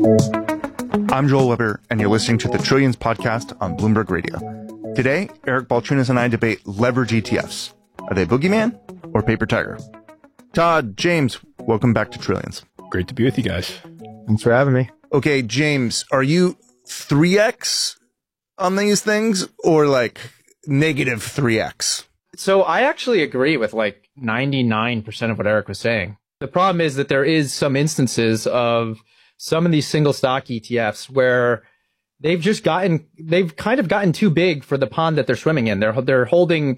I'm Joel Weber, and you're listening to the Trillions podcast on Bloomberg Radio. Today, Eric Balchunas and I debate leverage ETFs. Are they boogeyman or paper tiger? Todd, James, welcome back to Trillions. Great to be with you guys. Thanks for having me. Okay, James, are you 3x on these things or like negative 3x? So I actually agree with like 99% of what Eric was saying. The problem is that there is some instances of some of these single stock ETFs where they've kind of gotten too big for the pond that they're swimming in. They're offering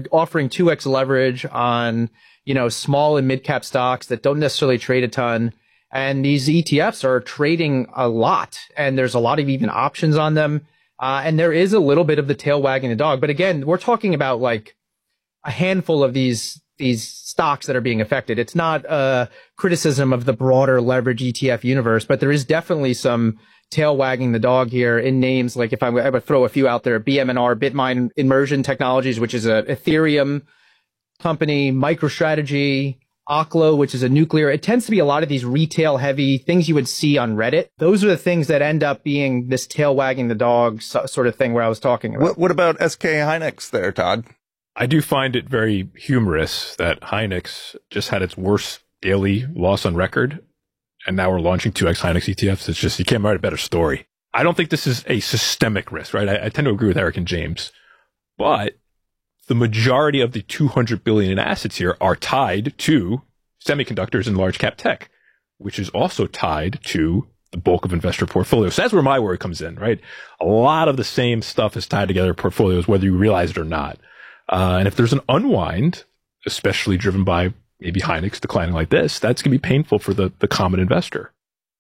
2x leverage on, small and mid cap stocks that don't necessarily trade a ton. And these ETFs are trading a lot, and there's a lot of even options on them. And there is a little bit of the tail wagging the dog. But again, we're talking about like a handful of these stocks that are being affected. It's not a criticism of the broader leverage ETF universe, but there is definitely some tail wagging the dog here in names. Like if I would throw a few out there, BMNR, Bitmine Immersion Technologies, which is a Ethereum company, MicroStrategy, Oklo, which is a nuclear. It tends to be a lot of these retail heavy things you would see on Reddit. Those are the things that end up being this tail wagging the dog sort of thing where I was talking about. What about SK Hynix there, Todd? I do find it very humorous that Hynix just had its worst daily loss on record, and now we're launching 2x Hynix ETFs. It's just, you can't write a better story. I don't think this is a systemic risk, right? I tend to agree with Eric and James, but the majority of the 200 billion in assets here are tied to semiconductors and large cap tech, which is also tied to the bulk of investor portfolios. So that's where my worry comes in, right? A lot of the same stuff is tied together in portfolios, whether you realize it or not. And if there's an unwind, especially driven by maybe Hynix declining like this, that's going to be painful for the common investor.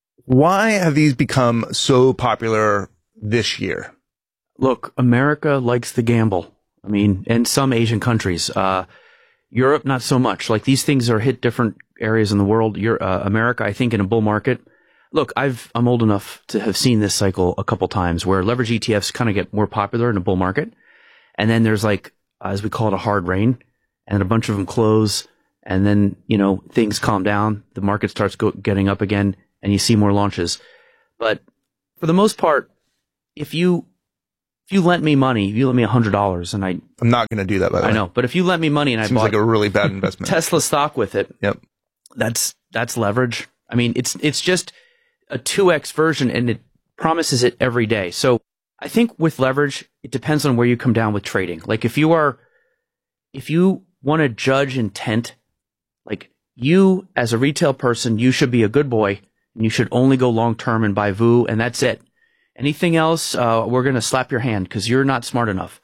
Why have these become so popular this year? Look, America likes to gamble. I mean, and some Asian countries. Europe, not so much. Like, these things are hit different areas in the world. America, I think, in a bull market. Look, I'm old enough to have seen this cycle a couple times where leverage ETFs kind of get more popular in a bull market. And then there's like, as we call it, a hard rain, and a bunch of them close. And then, things calm down. The market starts getting up again, and you see more launches. But for the most part, if you lent me money, if you lent me $100, and I'm not going to do that, by the way. I know, but if you lent me money and I bought, seems like a really bad investment. Tesla stock with it. Yep. That's leverage. I mean, it's just a 2x version, and it promises it every day. So I think with leverage, it depends on where you come down with trading. Like, if you want to judge intent, like, you as a retail person, you should be a good boy, and you should only go long term and buy VU, and that's it. Anything else, we're going to slap your hand because you're not smart enough.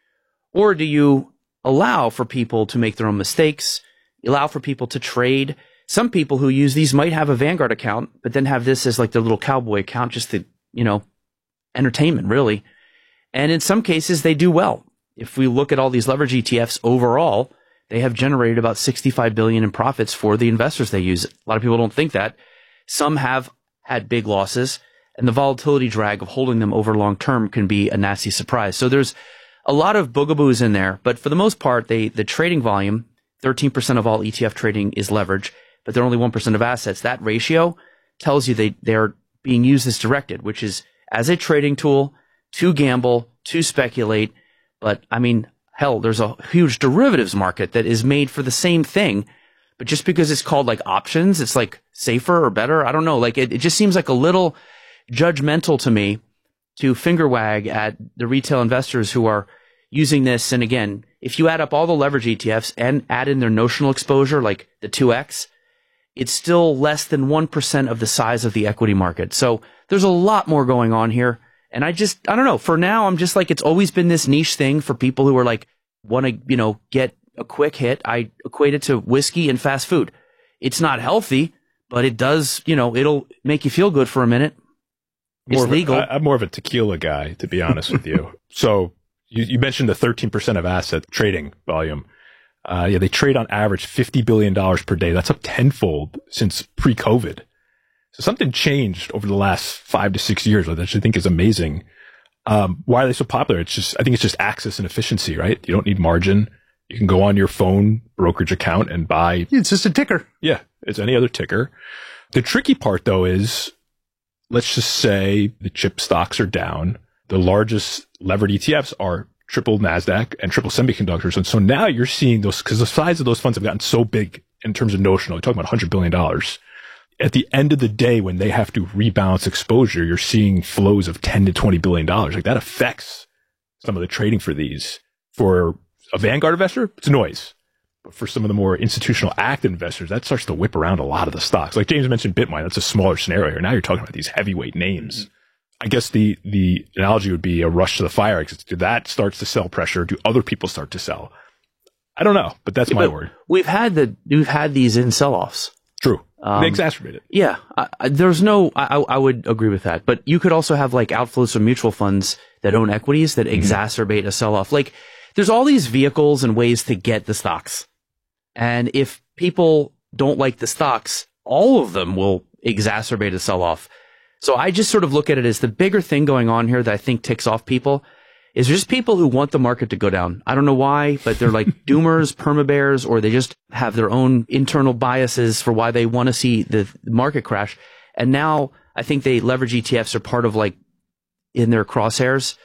Or do you allow for people to make their own mistakes, allow for people to trade? Some people who use these might have a Vanguard account, but then have this as like their little cowboy account, just to, entertainment, really. And in some cases, they do well. If we look at all these leverage ETFs overall, they have generated about $65 billion in profits for the investors they use. A lot of people don't think that. Some have had big losses, and the volatility drag of holding them over long term can be a nasty surprise. So there's a lot of boogaboos in there, but for the most part, the trading volume, 13% of all ETF trading is leverage, but they're only 1% of assets. That ratio tells you they're being used as directed, which is as a trading tool to gamble, to speculate. But I mean, hell, there's a huge derivatives market that is made for the same thing. But just because it's called like options, it's like safer or better. I don't know. Like, it just seems like a little judgmental to me to finger wag at the retail investors who are using this. And again, if you add up all the leverage ETFs and add in their notional exposure, like the 2x, it's still less than 1% of the size of the equity market. So there's a lot more going on here. And I don't know. For now, I'm just like, it's always been this niche thing for people who are like, want to, get a quick hit. I equate it to whiskey and fast food. It's not healthy, but it does, it'll make you feel good for a minute. It's legal. I'm more of a tequila guy, to be honest with you. So you mentioned the 13% of asset trading volume. They trade on average $50 billion per day. That's up tenfold since pre-COVID. So something changed over the last 5 to 6 years, which I think is amazing. Why are they so popular? I think it's just access and efficiency, right? You don't need margin. You can go on your phone brokerage account and buy. It's just a ticker. Yeah, it's any other ticker. The tricky part, though, is let's just say the chip stocks are down. The largest levered ETFs are triple NASDAQ and triple semiconductors. And so now you're seeing those, because the size of those funds have gotten so big in terms of notional, you're talking about $100 billion. At the end of the day, when they have to rebalance exposure, you're seeing flows of $10 to $20 billion. Like that affects some of the trading for these. For a Vanguard investor, it's noise. But for some of the more institutional active investors, that starts to whip around a lot of the stocks. Like James mentioned Bitmine, that's a smaller scenario. Now you're talking about these heavyweight names. I guess the analogy would be a rush to the fire exit. Do that starts to sell pressure? Do other people start to sell? I don't know, but that's my word. We've had these in sell-offs. True. They exacerbate it. Yeah. I would agree with that. But you could also have like outflows from mutual funds that own equities that exacerbate a sell-off. Like there's all these vehicles and ways to get the stocks. And if people don't like the stocks, all of them will exacerbate a sell-off. So I just sort of look at it as the bigger thing going on here that I think ticks off people is just people who want the market to go down. I don't know why, but they're like doomers, perma-bears, or they just have their own internal biases for why they want to see the market crash. And now I think they leverage ETFs are part of like in their crosshairs.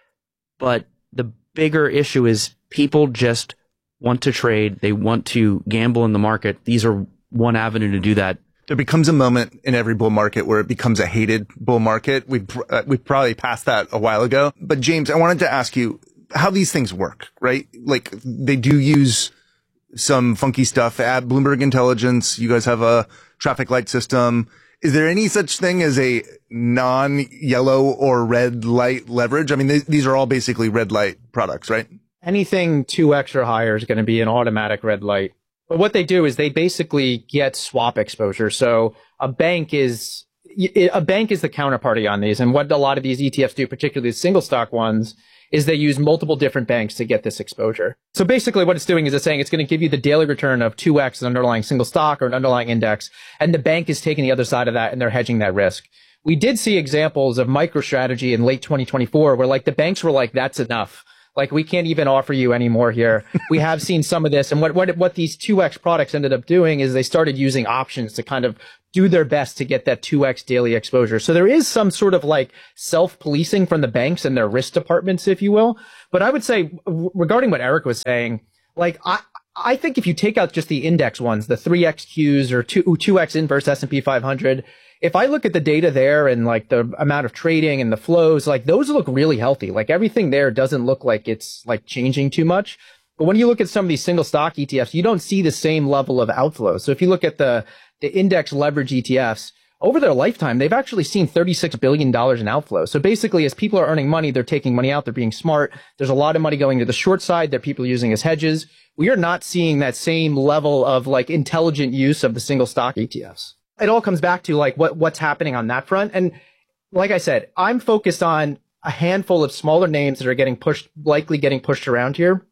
But the bigger issue is people just want to trade. They want to gamble in the market. These are one avenue to do that. There becomes a moment in every bull market where it becomes a hated bull market. We've probably passed that a while ago. But James, I wanted to ask you how these things work, right? Like they do use some funky stuff at Bloomberg Intelligence. You guys have a traffic light system. Is there any such thing as a non-yellow or red light leverage? I mean, these are all basically red light products, right? Anything 2x or higher is going to be an automatic red light. But what they do is they basically get swap exposure. So a bank is the counterparty on these. And what a lot of these ETFs do, particularly the single stock ones, is they use multiple different banks to get this exposure. So basically what it's doing is it's saying it's going to give you the daily return of 2x an underlying single stock or an underlying index. And the bank is taking the other side of that and they're hedging that risk. We did see examples of MicroStrategy in late 2024 where like the banks were like, that's enough. Like, we can't even offer you any more here. We have seen some of this. And what these 2x products ended up doing is they started using options to kind of do their best to get that 2x daily exposure. So there is some sort of like self-policing from the banks and their risk departments, if you will. But I would say regarding what Eric was saying, like, I think if you take out just the index ones, the 3XQs or 2x inverse S&P 500, if I look at the data there and like the amount of trading and the flows, like those look really healthy. Like everything there doesn't look like it's like changing too much. But when you look at some of these single stock ETFs, you don't see the same level of outflows. So if you look at the index leverage ETFs, over their lifetime, they've actually seen $36 billion in outflows. So basically, as people are earning money, they're taking money out, they're being smart. There's a lot of money going to the short side that people are using as hedges. We are not seeing that same level of like intelligent use of the single stock ETFs. It all comes back to like what's happening on that front. And like I said, I'm focused on a handful of smaller names that are likely getting pushed around here.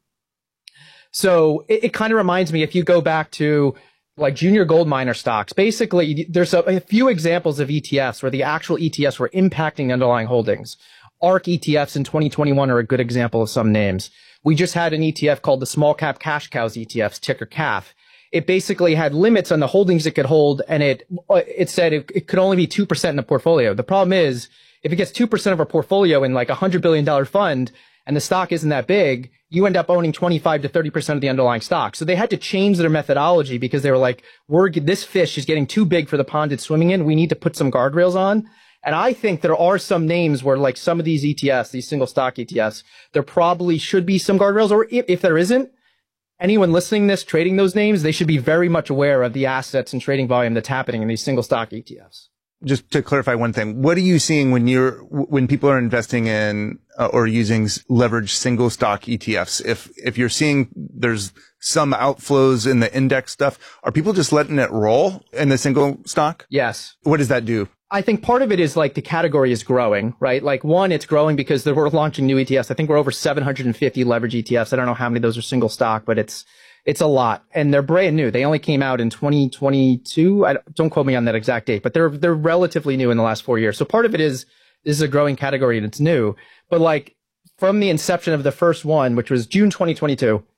So it kind of reminds me, if you go back to like junior gold miner stocks, basically there's a few examples of ETFs where the actual ETFs were impacting the underlying holdings. ARK ETFs in 2021 are a good example of some names. We just had an ETF called the Small Cap Cash Cows ETFs, ticker CAF. It basically had limits on the holdings it could hold, and it said it could only be 2% in the portfolio. The problem is, if it gets 2% of a portfolio in like a $100 billion fund, and the stock isn't that big, you end up owning 25 to 30% of the underlying stock. So they had to change their methodology because they were like, this fish is getting too big for the pond it's swimming in. We need to put some guardrails on. And I think there are some names where like some of these ETFs, these single stock ETFs, there probably should be some guardrails, or if there isn't, anyone listening to this, trading those names, they should be very much aware of the assets and trading volume that's happening in these single stock ETFs. Just to clarify one thing, what are you seeing when people are investing in or using leveraged single stock ETFs? If you're seeing there's some outflows in the index stuff, are people just letting it roll in the single stock? Yes. What does that do? I think part of it is like the category is growing, right? Like one, it's growing because we're launching new ETFs. I think we're over 750 leverage ETFs. I don't know how many of those are single stock, but it's a lot. And they're brand new. They only came out in 2022. Don't quote me on that exact date, but they're relatively new in the last 4 years. So part of it is this is a growing category and it's new. But like from the inception of the first one, which was June 2022,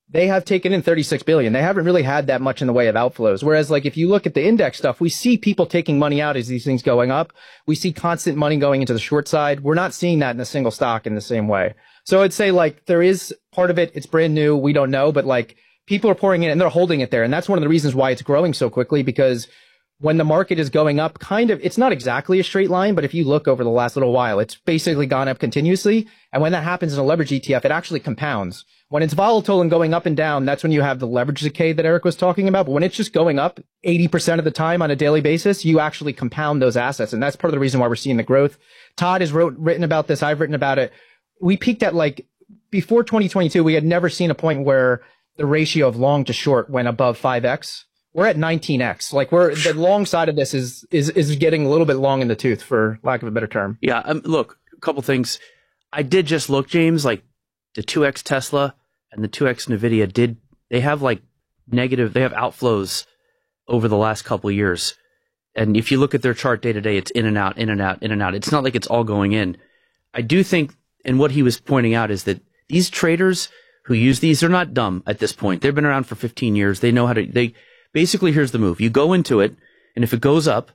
they have taken in 36 billion. They haven't really had that much in the way of outflows. Whereas like if you look at the index stuff, we see people taking money out as these things going up. We see constant money going into the short side. We're not seeing that in a single stock in the same way. So I'd say like there is part of it. It's brand new. We don't know, but like people are pouring in and they're holding it there. And that's one of the reasons why it's growing so quickly, because when the market is going up, kind of, it's not exactly a straight line, but if you look over the last little while, it's basically gone up continuously. And when that happens in a leverage ETF, it actually compounds. When it's volatile and going up and down, that's when you have the leverage decay that Eric was talking about. But when it's just going up 80% of the time on a daily basis, you actually compound those assets. And that's part of the reason why we're seeing the growth. Todd has written about this. I've written about it. We peaked at like, before 2022, we had never seen a point where the ratio of long to short went above 5x. We're at 19x. Like the long side of this is getting a little bit long in the tooth, for lack of a better term. Yeah. Look, a couple things. I did just look, James, like the 2x Tesla and the 2x Nvidia they have like negative, they have outflows over the last couple of years. And if you look at their chart day to day, it's in and out, in and out, in and out. It's not like it's all going in. I do think, and what he was pointing out is that these traders who use these, they're not dumb at this point. They've been around for 15 years. They know how to, basically, here's the move. You go into it, and if it goes up,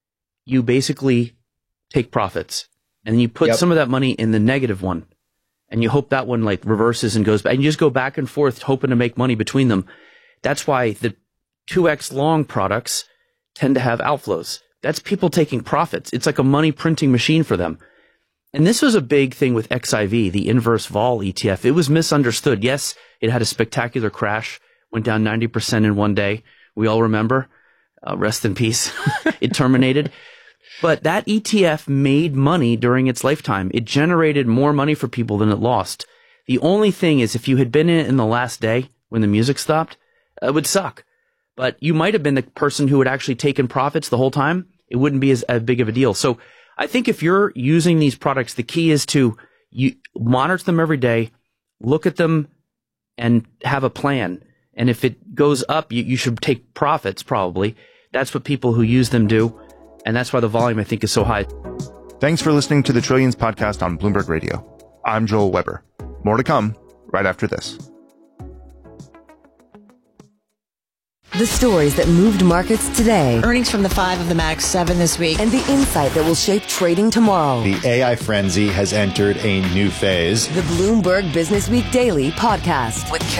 you basically take profits. And then you put some of that money in the negative one. And you hope that one like reverses and goes back. And you just go back and forth hoping to make money between them. That's why the 2x long products tend to have outflows. That's people taking profits. It's like a money printing machine for them. And this was a big thing with XIV, the inverse vol ETF. It was misunderstood. Yes, it had a spectacular crash, went down 90% in one day. We all remember. Rest in peace. It terminated. But that ETF made money during its lifetime. It generated more money for people than it lost. The only thing is, if you had been in it in the last day when the music stopped, it would suck. But you might have been the person who had actually taken profits the whole time. It wouldn't be as big of a deal. So I think if you're using these products, the key is to monitor them every day, look at them, and have a plan. And if it goes up, you should take profits, probably. That's what people who use them do. And that's why the volume, I think, is so high. Thanks for listening to the Trillions podcast on Bloomberg Radio. I'm Joel Weber. More to come right after this. The stories that moved markets today. Earnings from the 5 of the Max 7 this week. And the insight that will shape trading tomorrow. The AI frenzy has entered a new phase. The Bloomberg Business Week Daily podcast with